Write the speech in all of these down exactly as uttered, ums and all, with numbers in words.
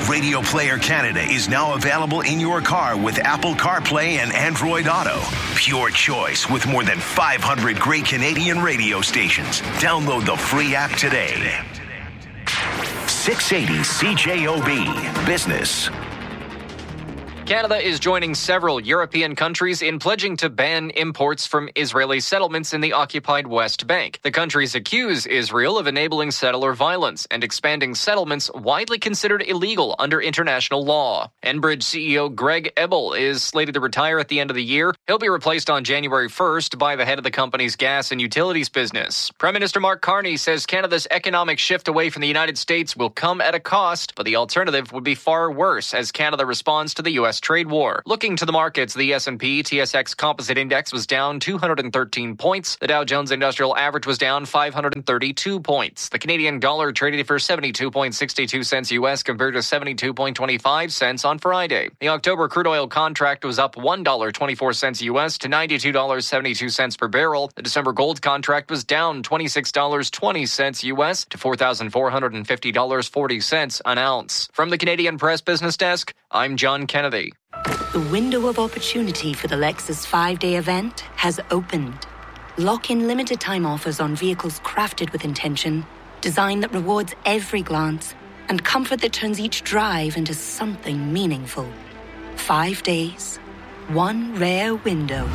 Radio Player Canada is now available in your car with Apple CarPlay and Android Auto. Pure choice with more than five hundred great Canadian radio stations. Download the free app today. six eighty C J O B Business. Canada is joining several European countries in pledging to ban imports from Israeli settlements in the occupied West Bank. The countries accuse Israel of enabling settler violence and expanding settlements widely considered illegal under international law. Enbridge C E O Greg Ebel is slated to retire at the end of the year. He'll be replaced on January first by the head of the company's gas and utilities business. Prime Minister Mark Carney says Canada's economic shift away from the United States will come at a cost, but the alternative would be far worse as Canada responds to the U S trade war. Looking to the markets, the S and P T S X Composite Index was down two hundred thirteen points. The Dow Jones Industrial Average was down five hundred thirty-two points. The Canadian dollar traded for seventy-two point six two cents U S compared to seventy-two point two five cents on Friday. The October crude oil contract was up one dollar and twenty-four cents U S to ninety-two dollars and seventy-two cents per barrel. The December gold contract was down twenty-six dollars and twenty cents U S to four thousand four hundred fifty dollars and forty cents an ounce. From the Canadian Press Business Desk, I'm John Kennedy. The window of opportunity for the Lexus five-day event has opened. Lock in limited-time offers on vehicles crafted with intention, design that rewards every glance, and comfort that turns each drive into something meaningful. Five days, one rare window.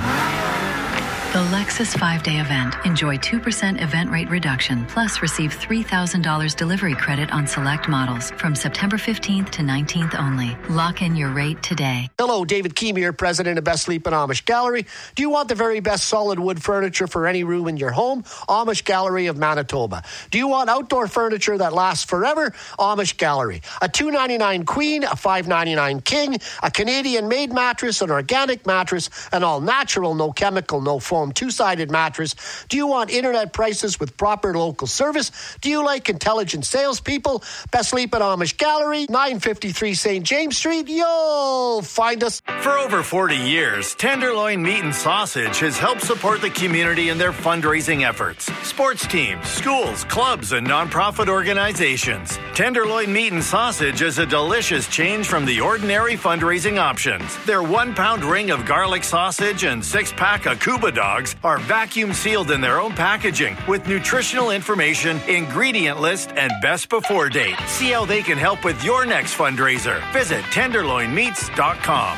The Lexus five-day event. Enjoy two percent event rate reduction, plus receive three thousand dollars delivery credit on select models from September fifteenth to nineteenth only. Lock in your rate today. Hello, David Keem here, president of Best Sleep and Amish Gallery. Do you want the very best solid wood furniture for any room in your home? Amish Gallery of Manitoba. Do you want outdoor furniture that lasts forever? Amish Gallery. A two ninety-nine queen, a five ninety-nine king, a Canadian-made mattress, an organic mattress, an all-natural, no chemical, no foam two-sided mattress. Do you want internet prices with proper local service? Do you like intelligent salespeople? Best Sleep at Amish Gallery, nine fifty-three Saint James Street. You'll find us. For over forty years, Tenderloin Meat and Sausage has helped support the community in their fundraising efforts. Sports teams, schools, clubs, and nonprofit organizations. Tenderloin Meat and Sausage is a delicious change from the ordinary fundraising options. Their one-pound ring of garlic sausage and six-pack of Cuba dogs are vacuum sealed in their own packaging with nutritional information, ingredient list, and best before date. See how they can help with your next fundraiser. Visit tenderloin meats dot com.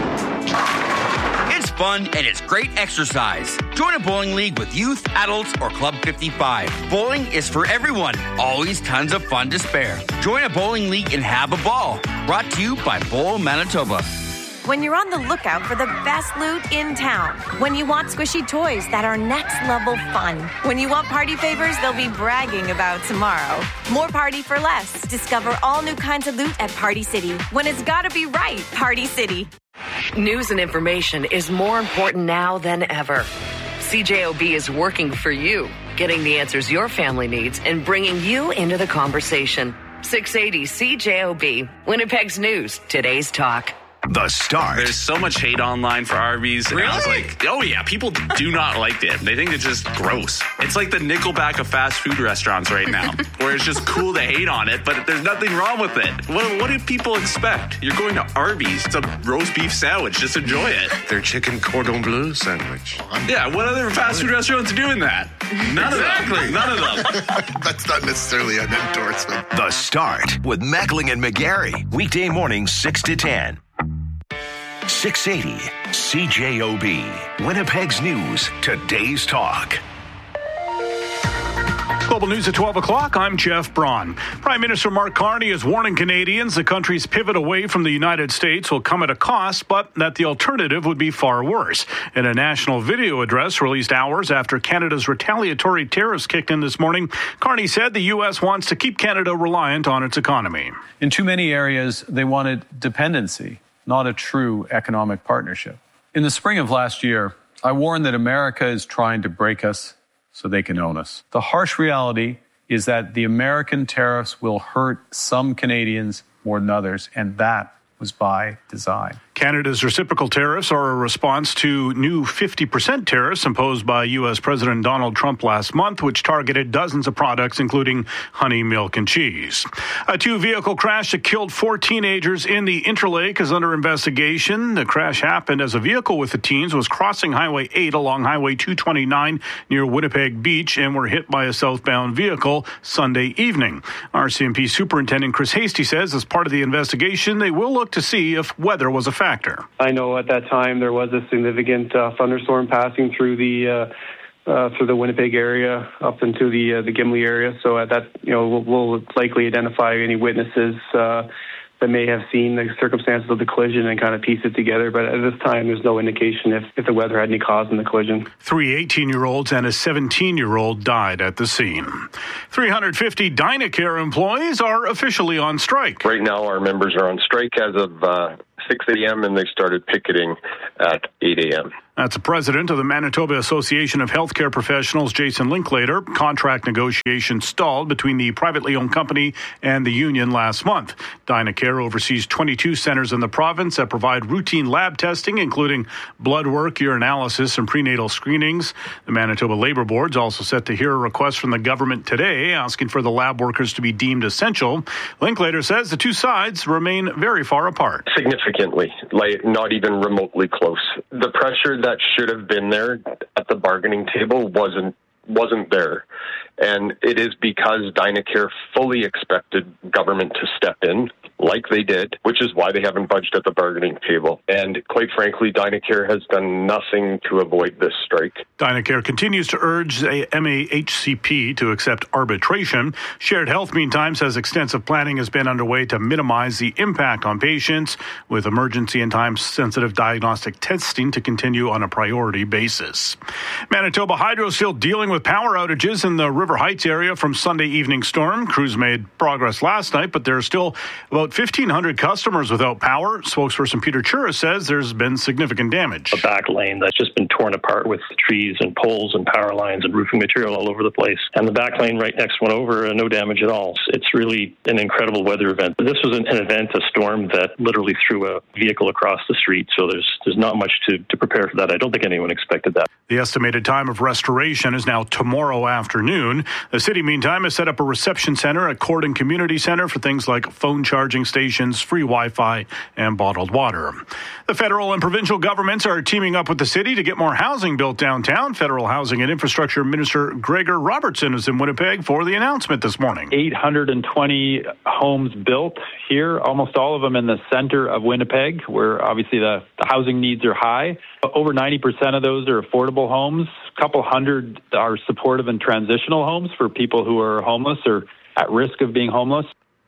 It's fun and it's great exercise. Join a bowling league with youth, adults, or Club fifty-five. Bowling is for everyone. Always tons of fun to spare. Join a bowling league and have a ball. Brought to you by Bowl Manitoba. When you're on the lookout for the best loot in town. When you want squishy toys that are next level fun. When you want party favors they'll be bragging about tomorrow. More party for less. Discover all new kinds of loot at Party City. When it's gotta be right, Party City. News and information is more important now than ever. C J O B is working for you, getting the answers your family needs and bringing you into the conversation. six eighty C J O B, Winnipeg's News, today's talk. The Start. There's so much hate online for Arby's. Really? And I was like, oh yeah, people do not like it. They think it's just gross. It's like the Nickelback of fast food restaurants right now, where it's just cool to hate on it, but there's nothing wrong with it. What, what do people expect? You're going to Arby's. It's a roast beef sandwich. Just enjoy it. Their chicken cordon bleu sandwich. Yeah, what other fast food restaurants are doing that? None exactly. of them. None of them. That's not necessarily an endorsement. The Start with Mackling and McGarry. Weekday mornings six to ten. six eighty C J O B, Winnipeg's News, today's talk. Global News at twelve o'clock. I'm Jeff Braun. Prime Minister Mark Carney is warning Canadians the country's pivot away from the United States will come at a cost, but that the alternative would be far worse. In a national video address released hours after Canada's retaliatory tariffs kicked in this morning, Carney said the U S wants to keep Canada reliant on its economy. In too many areas, they wanted dependency, not a true economic partnership. In the spring of last year, I warned that America is trying to break us so they can own us. The harsh reality is that the American tariffs will hurt some Canadians more than others, and that was by design. Canada's reciprocal tariffs are a response to new fifty percent tariffs imposed by U S President Donald Trump last month, which targeted dozens of products, including honey, milk, and cheese. A two-vehicle crash that killed four teenagers in the Interlake is under investigation. The crash happened as a vehicle with the teens was crossing Highway eight along Highway two twenty-nine near Winnipeg Beach and were hit by a southbound vehicle Sunday evening. R C M P Superintendent Chris Hasty says as part of the investigation, they will look to see if weather was a factor. I know at that time there was a significant uh, thunderstorm passing through the uh, uh, through the Winnipeg area up into the uh, the Gimli area. So at that, you know, we'll, we'll likely identify any witnesses uh, that may have seen the circumstances of the collision and kind of piece it together. But at this time, there's no indication if, if the weather had any cause in the collision. Three eighteen-year-olds and a seventeen-year-old died at the scene. three hundred fifty Dynacare employees are officially on strike. Right now, our members are on strike as of uh, six a.m. and they started picketing at eight a.m. That's the president of the Manitoba Association of Healthcare Professionals, Jason Linklater. Contract negotiations stalled between the privately owned company and the union last month. Dynacare oversees twenty-two centers in the province that provide routine lab testing, including blood work, urinalysis, and prenatal screenings. The Manitoba Labour Board is also set to hear a request from the government today asking for the lab workers to be deemed essential. Linklater says the two sides remain very far apart. Significantly, like not even remotely close. The pressure that should have been there at the bargaining table wasn't wasn't there. And it is because Dynacare fully expected government to step in like they did, which is why they haven't budged at the bargaining table. And quite frankly, Dynacare has done nothing to avoid this strike. Dynacare continues to urge the M A H C P to accept arbitration. Shared Health, meantime, says extensive planning has been underway to minimize the impact on patients, with emergency and time-sensitive diagnostic testing to continue on a priority basis. Manitoba Hydro is still dealing with power outages in the River Heights area from Sunday evening storm. Crews made progress last night, but there are still about fifteen hundred customers without power. Spokesperson Peter Chura says there's been significant damage. A back lane that's just been torn apart with trees and poles and power lines and roofing material all over the place. And the back lane right next one over, uh, no damage at all. It's really an incredible weather event. This was an, an event, a storm that literally threw a vehicle across the street. So there's there's not much to, to prepare for that. I don't think anyone expected that. The estimated time of restoration is now tomorrow afternoon. The city, meantime, has set up a reception center at Corden Community Center for things like phone charging stations, free Wi-Fi, and bottled water. The federal and provincial governments are teaming up with the city to get more housing built downtown. Federal Housing and Infrastructure Minister Gregor Robertson is in Winnipeg for the announcement this morning. eight hundred twenty homes built here, almost all of them in the center of Winnipeg, where obviously the, the housing needs are high. Over ninety percent of those are affordable homes. A couple hundred are supportive and transitional homes for people who are homeless or at risk of being homeless.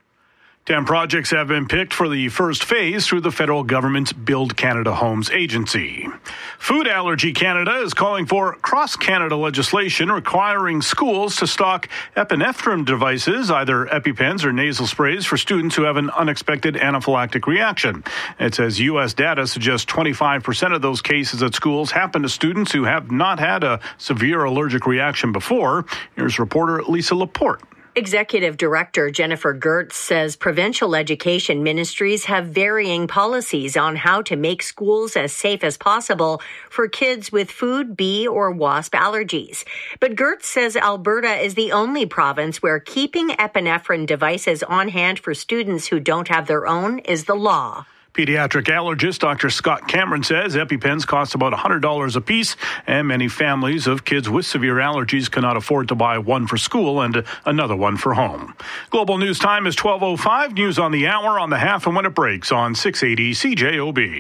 Ten projects have been picked for the first phase through the federal government's Build Canada Homes agency. Food Allergy Canada is calling for cross-Canada legislation requiring schools to stock epinephrine devices, either EpiPens or nasal sprays, for students who have an unexpected anaphylactic reaction. It says U S data suggests twenty-five percent of those cases at schools happen to students who have not had a severe allergic reaction before. Here's reporter Lisa Laporte. Executive Director Jennifer Gertz says provincial education ministries have varying policies on how to make schools as safe as possible for kids with food, bee, or wasp allergies. But Gertz says Alberta is the only province where keeping epinephrine devices on hand for students who don't have their own is the law. Pediatric allergist Doctor Scott Cameron says EpiPens cost about one hundred dollars a piece, and many families of kids with severe allergies cannot afford to buy one for school and another one for home. Global News Time is twelve oh five. News on the hour, on the half, and when it breaks on six eighty C J O B.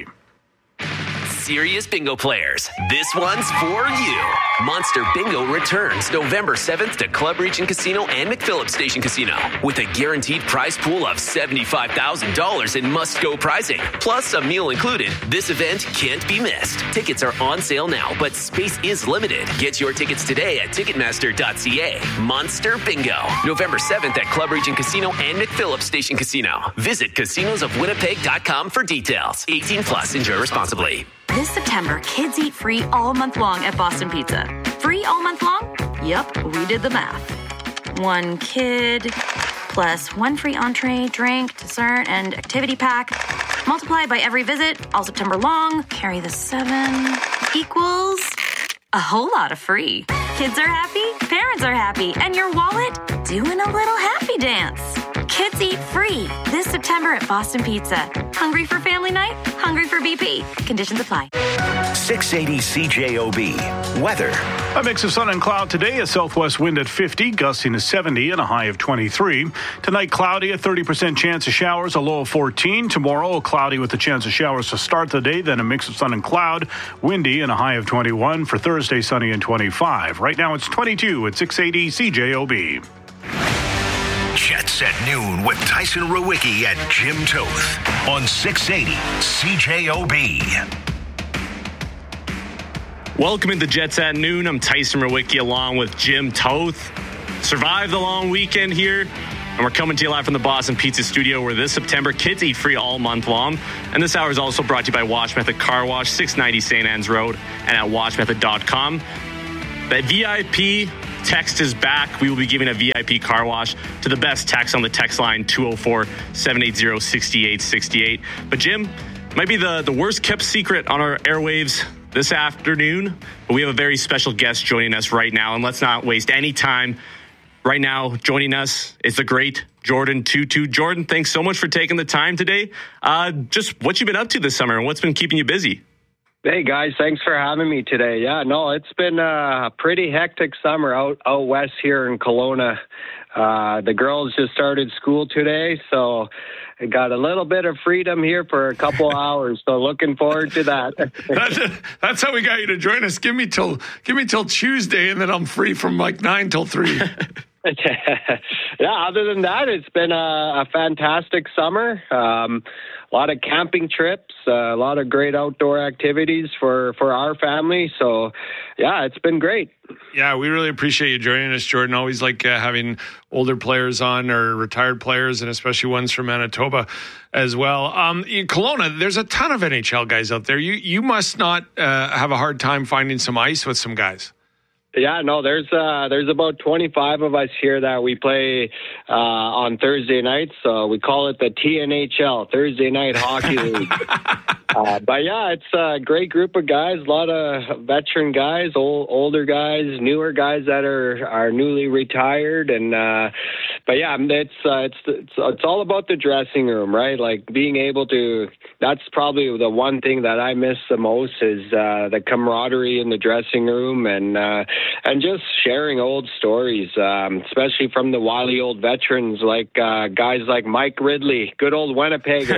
Serious bingo players, this one's for you. Monster Bingo returns November seventh to Club Region Casino and McPhillips Station Casino with a guaranteed prize pool of seventy-five thousand dollars in must-go prizing, plus a meal included. This event can't be missed. Tickets are on sale now, but space is limited. Get your tickets today at ticketmaster dot c a. Monster Bingo, November seventh at Club Region Casino and McPhillips Station Casino. Visit casinos of winnipeg dot com for details. eighteen plus, enjoy responsibly. This September, kids eat free all month long at Boston Pizza. Free all month long? Yup, we did the math. One kid, plus one free entree, drink, dessert, and activity pack. Multiply by every visit, all September long. Carry the seven equals a whole lot of free. Kids are happy, parents are happy, and your wallet doing a little happy dance. Kids eat free this September at Boston Pizza. Hungry for family night? Hungry for B P. Conditions apply. six eighty C J O B. Weather. A mix of sun and cloud today, a southwest wind at fifty, gusting to seventy, and a high of twenty-three. Tonight, cloudy, a thirty percent chance of showers, a low of fourteen. Tomorrow, cloudy with a chance of showers to start the day, then a mix of sun and cloud, windy, and a high of twenty-one. For Thursday, sunny and twenty-five. Right now, it's twenty-two at six eighty C J O B. Jets at noon with Tyson Rowicki and Jim Toth on six eighty C J O B. Welcome into Jets at noon. I'm Tyson Rowicki along with Jim Toth. Survived the long weekend here, and we're coming to you live from the Boston Pizza Studio, where this September kids eat free all month long. And this hour is also brought to you by Wash Method Car Wash, six ninety Saint Anne's Road, and at wash method dot com. That V I P text is back. We will be giving a V I P car wash to the best text on the text line, two oh four, seven eight zero, six eight six eight. But Jim, might be the, the worst kept secret on our airwaves this afternoon, but we have a very special guest joining us right now, and let's not waste any time. Right now, joining us is the great Jordan Tootoo. Jordan, thanks so much for taking the time today. Uh, just what you've been up to this summer and what's been keeping you busy? Hey guys, thanks for having me today. Yeah, no, it's been a pretty hectic summer out out west here in Kelowna. Uh, the girls just started school today, so I got a little bit of freedom here for a couple hours. So looking forward to that. that's, that's how we got you to join us. Give me till give me till Tuesday, and then I'm free from like nine till three. Yeah, other than that, it's been a, a fantastic summer. Um, a lot of camping trips, uh, a lot of great outdoor activities for, for our family. So, yeah, it's been great. Yeah, we really appreciate you joining us, Jordan. Always like uh, having older players on, or retired players, and especially ones from Manitoba as well. Um, in Kelowna, there's a ton of N H L guys out there. You, you must not uh, have a hard time finding some ice with some guys. Yeah, no, there's uh, there's about twenty-five of us here that we play uh, on Thursday nights. So we call it the T N H L, Thursday Night Hockey League. uh, but yeah, it's a great group of guys, a lot of veteran guys, old, older guys, newer guys that are, are newly retired. And uh, but yeah, it's, uh, it's it's it's all about the dressing room, right? Like being able to. That's probably the one thing that I miss the most is uh, the camaraderie in the dressing room, and uh, and just sharing old stories, um, especially from the wily old veterans like uh, guys like Mike Ridley, good old Winnipegger.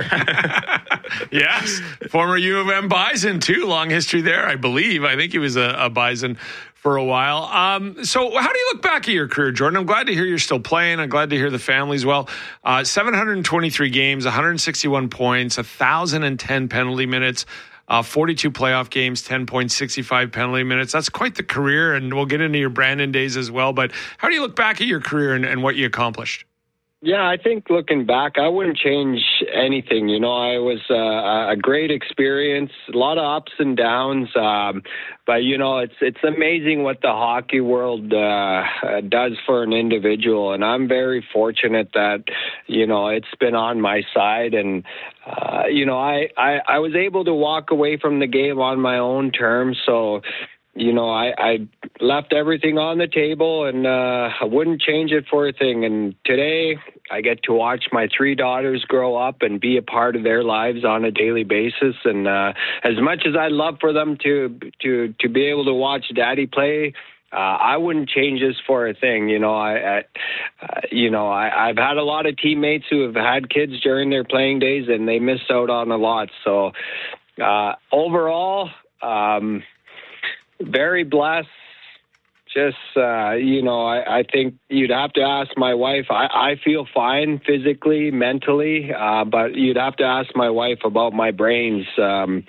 Yes, former U of M Bison too. Long history there, I believe. I think he was a, a Bison for a while. Um, so how do you look back at your career, Jordan? I'm glad to hear you're still playing. I'm glad to hear the family's well. Uh, seven hundred twenty-three games, one hundred sixty-one points, one thousand ten penalty minutes, uh, forty-two playoff games, ten point six five penalty minutes. That's quite the career, and we'll get into your Brandon days as well. But how do you look back at your career and, and what you accomplished? Yeah, I think looking back, I wouldn't change anything. You know, I was uh, a great experience, a lot of ups and downs. Um, but, you know, it's it's amazing what the hockey world uh, does for an individual. And I'm very fortunate that, you know, it's been on my side. And, uh, you know, I, I, I was able to walk away from the game on my own terms. So, you know, I, I left everything on the table, and uh, I wouldn't change it for a thing. And today I get to watch my three daughters grow up and be a part of their lives on a daily basis. And uh, as much as I'd love for them to to to be able to watch Daddy play, uh, I wouldn't change this for a thing. You know, I, I uh, you know, I, I've had a lot of teammates who have had kids during their playing days, and they missed out on a lot. So uh, overall, um, very blessed. Just, uh, you know, I, I think you'd have to ask my wife. I, I feel fine physically, mentally, uh, but you'd have to ask my wife about my brains. Um,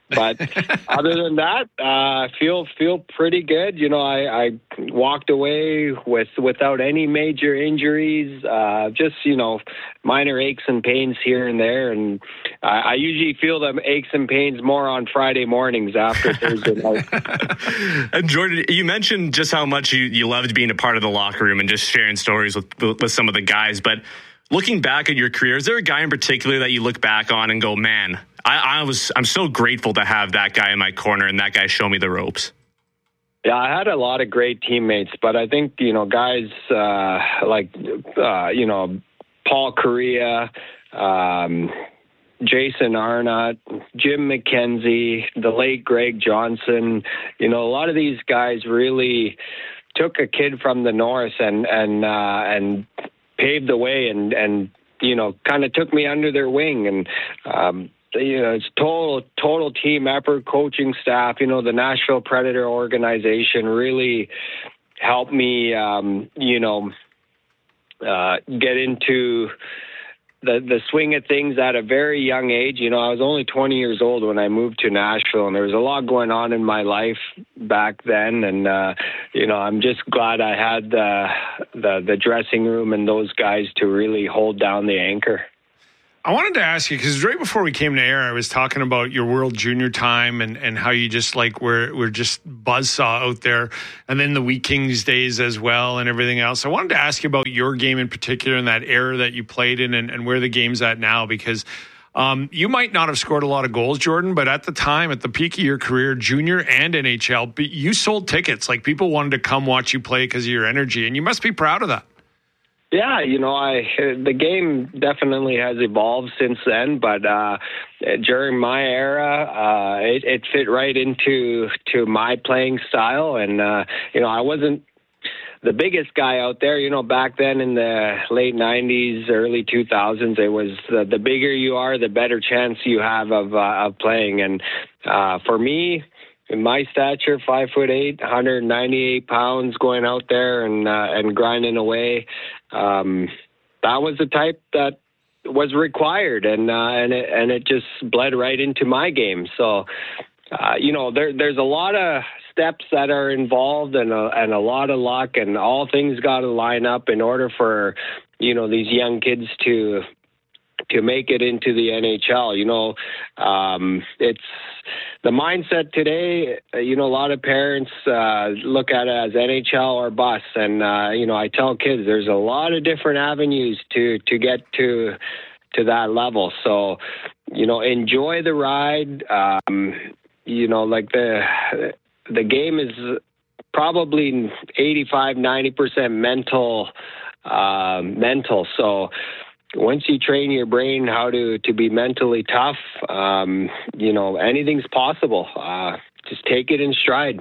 But other than that, I uh, feel feel pretty good. You know, I, I walked away with without any major injuries, uh, just, you know, minor aches and pains here and there. And I, I usually feel the aches and pains more on Friday mornings after Thursday night. And Jordan, you mentioned just how much you, you loved being a part of the locker room and just sharing stories with, with some of the guys. But looking back at your career, is there a guy in particular that you look back on and go, man, I, I was, I'm so grateful to have that guy in my corner and that guy show me the ropes? Yeah, I had a lot of great teammates, but I think, you know, guys uh, like, uh, you know, Paul Correa, um, Jason Arnott, Jim McKenzie, the late Greg Johnson. You know, a lot of these guys really took a kid from the north and, and, uh, and paved the way and, and, you know, kind of took me under their wing. And, um, you know, it's total, total team effort, coaching staff. You know, the Nashville Predator organization really helped me, um, you know, uh, get into the the swing of things at a very young age. You know, I was only twenty years old when I moved to Nashville, and there was a lot going on in my life back then. And, uh, you know, I'm just glad I had the, the, the dressing room and those guys to really hold down the anchor. I wanted to ask you, because right before we came to air, I was talking about your World Junior time and, and how you just like were, were just buzzsaw out there, and then the Wheat Kings days as well and everything else. I wanted to ask you about your game in particular and that era that you played in and, and where the game's at now, because um, you might not have scored a lot of goals, Jordan, but at the time, at the peak of your career, junior and N H L, you sold tickets. Like, people wanted to come watch you play because of your energy, and you must be proud of that. Yeah, you know, I the game definitely has evolved since then, but uh, during my era, uh, it, it fit right into to my playing style, and uh, you know, I wasn't the biggest guy out there. You know, back then in the late nineties, early two thousands, it was the, the bigger you are, the better chance you have of uh, of playing, and uh, for me, in my stature, five foot eight, one hundred ninety-eight pounds, going out there and uh, and grinding away. Um, that was the type that was required, and uh, and it, and it just bled right into my game. So, uh, you know, there there's a lot of steps that are involved, and a, and a lot of luck, and all things got to line up in order for, you know, these young kids to to make it into the N H L. You know, um, it's the mindset today. You know, a lot of parents uh, look at it as N H L or bust, and uh, you know, I tell kids there's a lot of different avenues to to get to to that level. So, you know, enjoy the ride. Um, you know, like the the game is probably eighty-five, ninety percent mental. Uh, mental. So once you train your brain how to, to be mentally tough, um, you know, anything's possible. Uh, just take it in stride.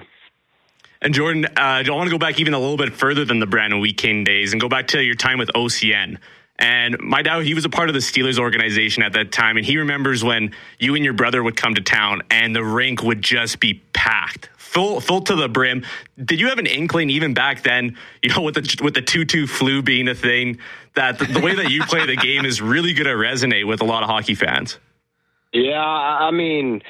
And Jordan, uh, I want to go back even a little bit further than the Brandon Wheat King days and go back to your time with O C N. And my dad, he was a part of the Steelers organization at that time, and he remembers when you and your brother would come to town and the rink would just be packed, full full to the brim. Did you have an inkling even back then, you know, with the with the two two flu being a thing, that the, the way that you play the game is really going to resonate with a lot of hockey fans? Yeah, I mean,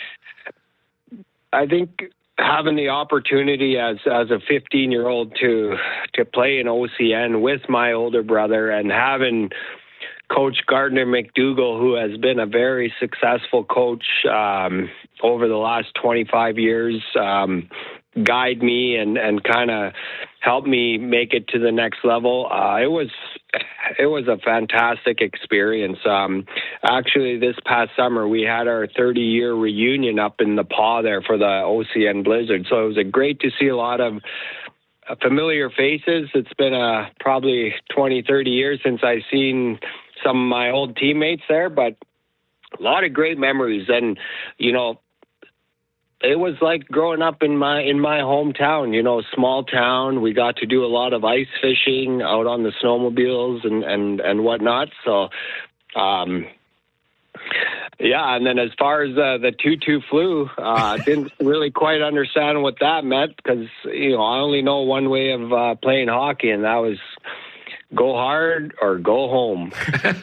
I think having the opportunity as as a fifteen year old to to play in O C N with my older brother, and having Coach Gardner McDougall, who has been a very successful coach um, over the last twenty-five years, um, guide me and, and kind of help me make it to the next level. Uh, it was it was a fantastic experience. Um, actually, this past summer, we had our thirty-year reunion up in the Paw there for the O C N Blizzard. So it was a great to see a lot of familiar faces. It's been uh, probably twenty, thirty years since I've seen some of my old teammates there, but a lot of great memories. And, you know, it was like growing up in my in my hometown, you know, small town. We got to do a lot of ice fishing out on the snowmobiles and, and, and whatnot. So, um, yeah, and then as far as uh, the two two flu, I uh, didn't really quite understand what that meant because, you know, I only know one way of uh, playing hockey, and that was go hard or go home.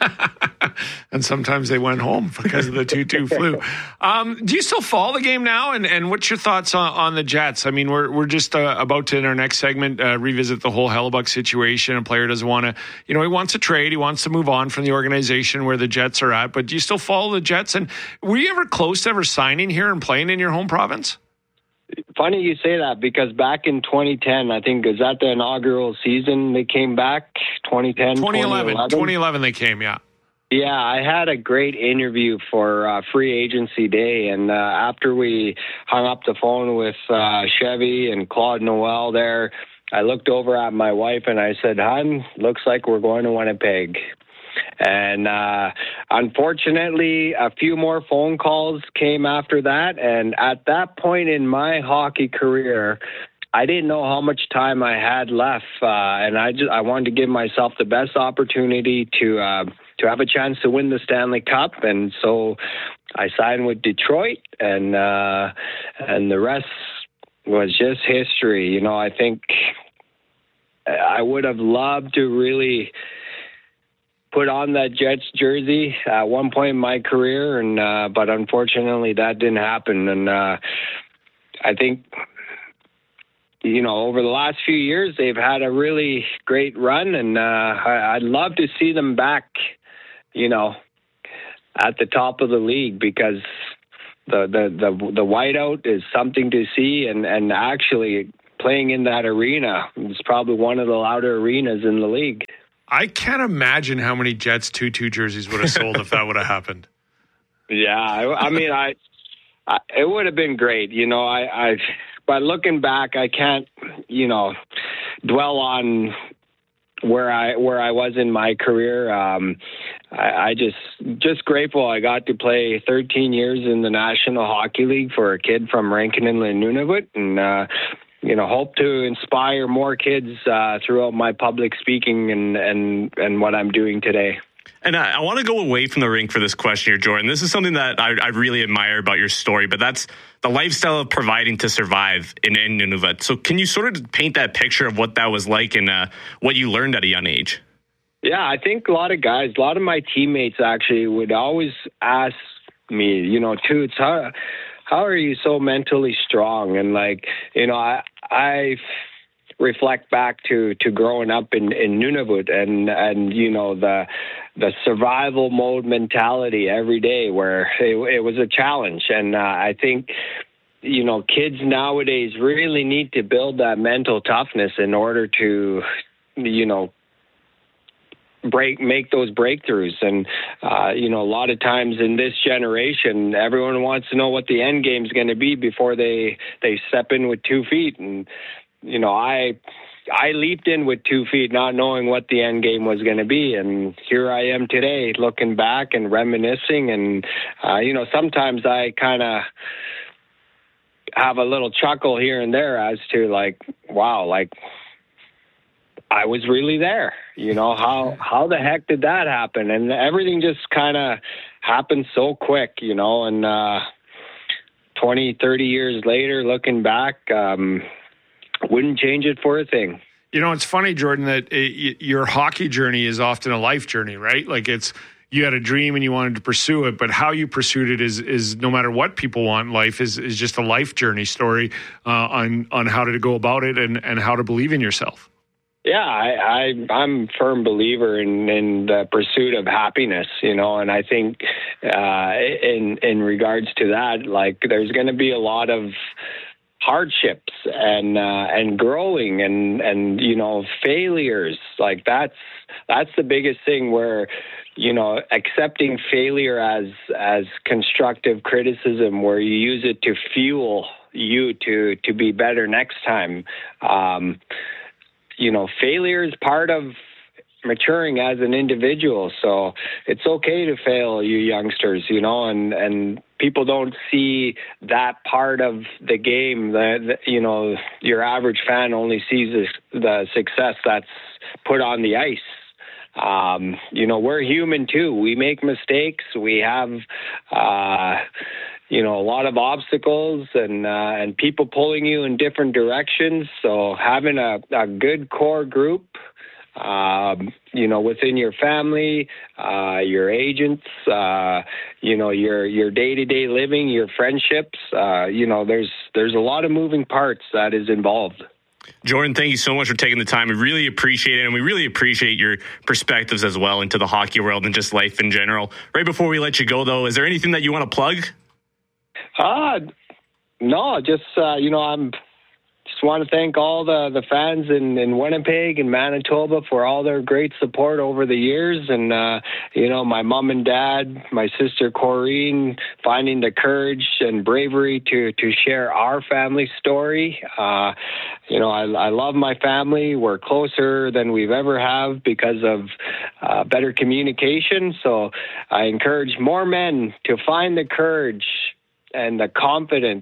And sometimes they went home because of the two two flu. Um, do you still follow the game now? And, and what's your thoughts on, on the Jets? I mean, we're we're just uh, about to, in our next segment, uh, revisit the whole Hellebuck situation. A player doesn't want to, you know, he wants to trade. He wants to move on from the organization where the Jets are at. But do you still follow the Jets? And were you ever close to ever signing here and playing in your home province? Funny you say that, because back in twenty ten, I think, is that the inaugural season they came back? twenty ten, twenty eleven. twenty eleven they came, yeah. Yeah, I had a great interview for uh, free agency day, and uh, after we hung up the phone with uh, Chevy and Claude Noel there, I looked over at my wife and I said, "Hon, looks like we're going to Winnipeg." And uh, unfortunately, a few more phone calls came after that, and at that point in my hockey career, I didn't know how much time I had left, uh, and I just I wanted to give myself the best opportunity to uh, to have a chance to win the Stanley Cup, and so I signed with Detroit, and uh, and the rest was just history. You know, I think I would have loved to really put on that Jets jersey at one point in my career, and uh, but unfortunately that didn't happen, and uh, I think, you know, over the last few years, they've had a really great run, and uh, I, I'd love to see them back, you know, at the top of the league, because the the the, the whiteout is something to see, and, and actually playing in that arena is probably one of the louder arenas in the league. I can't imagine how many Jets two two jerseys would have sold if that would have happened. Yeah, I, I mean, I, I it would have been great, you know, I, I but looking back, I can't, you know, dwell on where I where I was in my career. Um, I, I just just grateful I got to play thirteen years in the National Hockey League for a kid from Rankin Inland Nunavut, and uh, you know, hope to inspire more kids uh, throughout my public speaking and and and what I'm doing today. And I, I want to go away from the rink for this question here, Jordan. This is something that I, I really admire about your story, but that's the lifestyle of providing to survive in, in Nunavut. So can you sort of paint that picture of what that was like and uh, what you learned at a young age? Yeah, I think a lot of guys, a lot of my teammates actually would always ask me, you know, Toots, how, how are you so mentally strong? And like, you know, I, I reflect back to, to growing up in, in Nunavut and, and, you know, the, the survival mode mentality every day where it, it was a challenge. And uh, I think, you know, kids nowadays really need to build that mental toughness in order to, you know, break, make those breakthroughs. And, uh, you know, a lot of times in this generation, everyone wants to know what the end game is going to be before they, they step in with two feet. And, you know, I, I leaped in with two feet, not knowing what the end game was going to be. And here I am today, looking back and reminiscing. And, uh, you know, sometimes I kind of have a little chuckle here and there as to like, wow, like I was really there, you know, how, how the heck did that happen? And everything just kind of happened so quick, you know, and, uh, twenty, thirty years later, looking back, um, wouldn't change it for a thing. You know, it's funny, Jordan, that it, your hockey journey is often a life journey, right? Like it's, you had a dream and you wanted to pursue it, but how you pursued it is, is no matter what people want in life is, is just a life journey story uh, on, on how to go about it and, and how to believe in yourself. Yeah, I, I, I'm a firm believer in, in the pursuit of happiness, you know, and I think uh, in, in regards to that, like there's going to be a lot of hardships and uh, and growing and and you know failures. Like that's that's the biggest thing, where you know accepting failure as as constructive criticism, where you use it to fuel you to to be better next time. Um, you know, failure is part of maturing as an individual, so it's okay to fail, you youngsters, you know, and and people don't see that part of the game. The, the you know, your average fan only sees the, the success that's put on the ice. Um, you know, we're human too. We make mistakes. We have, uh, you know, a lot of obstacles and uh, and people pulling you in different directions. So having a, a good core group um, you know, within your family, uh, your agents, uh, you know, your your day-to-day living, your friendships. Uh, you know, there's there's a lot of moving parts that is involved. Jordan, thank you so much for taking the time. We really appreciate it, and we really appreciate your perspectives as well into the hockey world and just life in general. Right before we let you go, though, is there anything that you want to plug? Uh, no, just, uh, you know, I'm just want to thank all the, the fans in, in Winnipeg and Manitoba for all their great support over the years. And, uh, you know, my mom and dad, my sister Corrine, finding the courage and bravery to, to share our family story. Uh, you know, I, I love my family. We're closer than we've ever have because of uh, better communication. So I encourage more men to find the courage and the confidence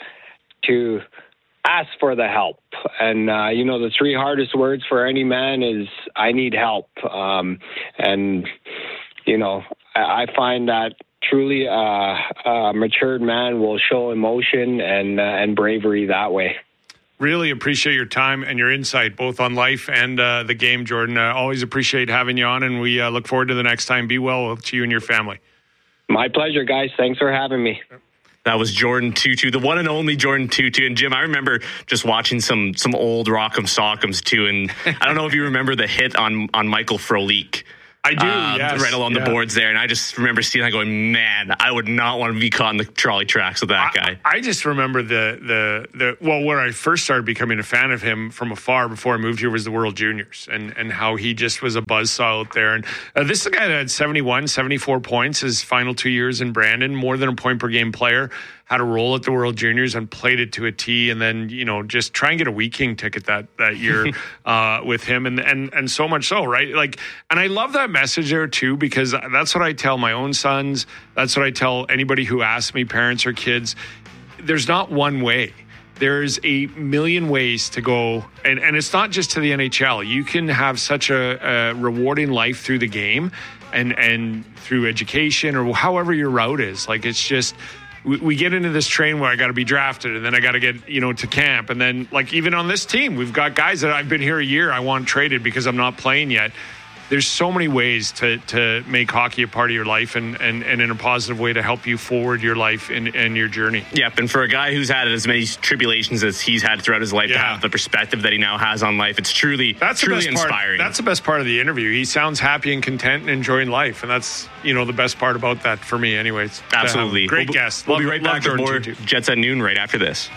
to ask for the help. And, uh, you know, the three hardest words for any man is, I need help. Um, and, you know, I find that truly uh, a matured man will show emotion and, uh, and bravery that way. Really appreciate your time and your insight, both on life and uh, the game, Jordan. Uh, always appreciate having you on, and we uh, look forward to the next time. Be well to you and your family. My pleasure, guys. Thanks for having me. That was Jordan Tootoo, the one and only Jordan Tootoo. And Jim, I remember just watching some some old Rock'em Sock'ems too. And I don't know if you remember the hit on on Michael Frolik. I do, uh, yes. Right along yeah. the boards there. And I just remember seeing that going, man, I would not want to be caught in the trolley tracks with that I, guy. I just remember the, the, the, well, where I first started becoming a fan of him from afar before I moved here was the World Juniors, and, and how he just was a buzzsaw out there. And uh, this is a guy that had seventy-one, seventy-four points his final two years in Brandon, more than a point per game player. Had a role at the World Juniors and played it to a T, and then, you know, just try and get a Wee King ticket that that year uh, with him, and and and so much so, right? Like, and I love that message there too, because that's what I tell my own sons. That's what I tell anybody who asks me, parents or kids. There's not one way. There's a million ways to go, and and it's not just to the N H L. You can have such a, a rewarding life through the game, and and through education, or however your route is. Like, it's just. We get into this train where I got to be drafted, and then I got to get, you know, to camp. And then, like, even on this team, we've got guys that I've been here a year, I want traded because I'm not playing yet. There's so many ways to to make hockey a part of your life, and, and, and in a positive way to help you forward your life and, and your journey. Yep, and for a guy who's had as many tribulations as he's had throughout his life, yeah. to have the perspective that he now has on life, it's truly, that's truly inspiring. Part, that's the best part of the interview. He sounds happy and content and enjoying life, and that's, you know, the best part about that for me anyways. Absolutely. Great we'll, guest. We'll love, be right back to more Jets at Noon right after this.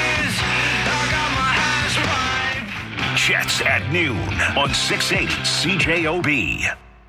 Jets at Noon on six eighty C J O B.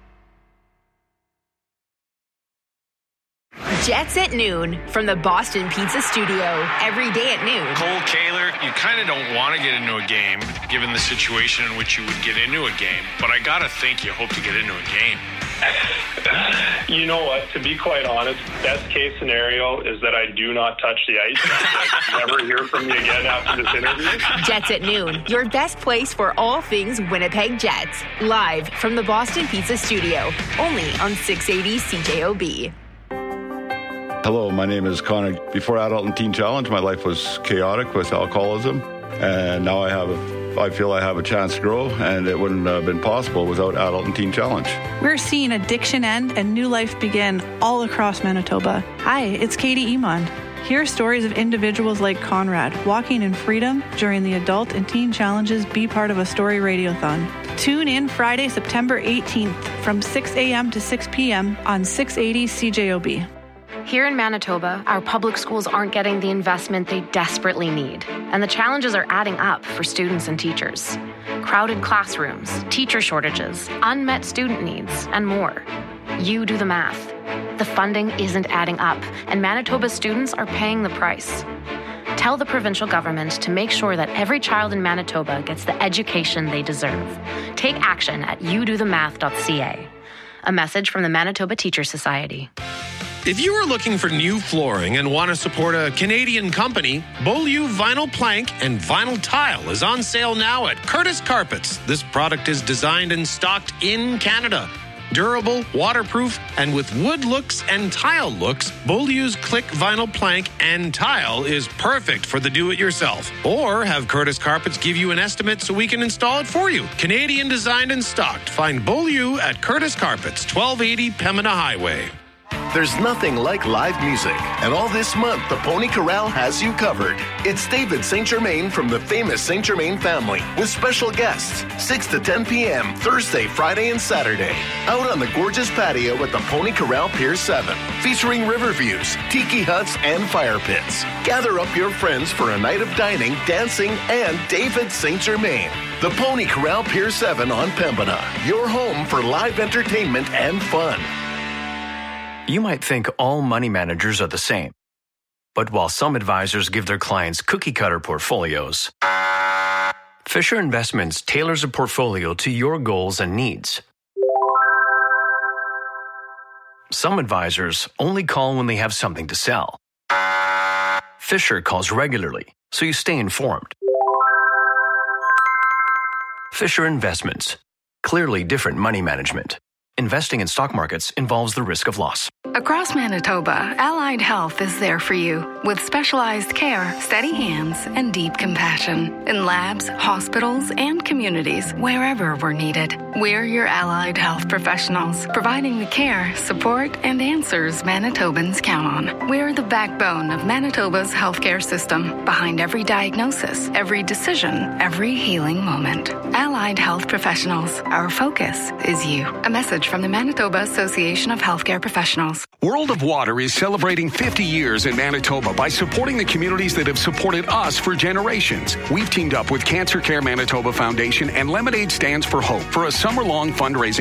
Jets at Noon from the Boston Pizza Studio. Every day at noon. Cole Kaler, you kind of don't want to get into a game given the situation in which you would get into a game, but I got to think you hope to get into a game. You know what? To be quite honest, best case scenario is that I do not touch the ice. Never hear from you again after this interview. Jets at Noon, your best place for all things Winnipeg Jets. Live from the Boston Pizza Studio, only on six eighty C J O B. Hello, my name is Connor. Before Adult and Teen Challenge, my life was chaotic with alcoholism, and now I have a, I feel I have a chance to grow, and it wouldn't have been possible without Adult and Teen Challenge. We're seeing addiction end and new life begin all across Manitoba. Hi, it's Katie Emond. Hear stories of individuals like Conrad walking in freedom during the Adult and Teen Challenge's Be Part of a Story Radiothon. Tune in Friday, September eighteenth from six a.m. to six p.m. on six eighty C J O B. Here in Manitoba, our public schools aren't getting the investment they desperately need, and the challenges are adding up for students and teachers. Crowded classrooms, teacher shortages, unmet student needs, and more. You do the math. The funding isn't adding up, and Manitoba students are paying the price. Tell the provincial government to make sure that every child in Manitoba gets the education they deserve. Take action at you do the math dot c a. A message from the Manitoba Teacher Society. If you are looking for new flooring and want to support a Canadian company, Beaulieu Vinyl Plank and Vinyl Tile is on sale now at Curtis Carpets. This product is designed and stocked in Canada. durable, waterproof, and with wood looks and tile looks, Beaulieu's Click Vinyl Plank and Tile is perfect for the do-it-yourself. Or have Curtis Carpets give you an estimate so we can install it for you. Canadian designed and stocked. Find Beaulieu at Curtis Carpets, twelve eighty Pembina Highway. There's nothing like live music, and all this month, the Pony Corral has you covered. It's David Saint Germain from the famous Saint Germain family with special guests, six to ten p.m. Thursday, Friday, and Saturday. Out on the gorgeous patio at the Pony Corral Pier seven, featuring river views, tiki huts, and fire pits. Gather up your friends for a night of dining, dancing, and David Saint Germain. The Pony Corral Pier seven on Pembina, your home for live entertainment and fun. You might think all money managers are the same. But while some advisors give their clients cookie-cutter portfolios, Fisher Investments tailors a portfolio to your goals and needs. Some advisors only call when they have something to sell. Fisher calls regularly, so you stay informed. Fisher Investments. Clearly different money management. Investing in stock markets involves the risk of loss. Across Manitoba, Allied Health is there for you with specialized care, steady hands, and deep compassion in labs, hospitals, and communities wherever we're needed. We're your Allied Health professionals, providing the care, support, and answers Manitobans count on. We're the backbone of Manitoba's healthcare system, behind every diagnosis, every decision, every healing moment. Allied Health professionals, our focus is you. A message from the Manitoba Association of Healthcare Professionals. World of Water is celebrating fifty years in Manitoba by supporting the communities that have supported us for generations. We've teamed up with Cancer Care Manitoba Foundation and Lemonade Stands for Hope for a summer-long fundraising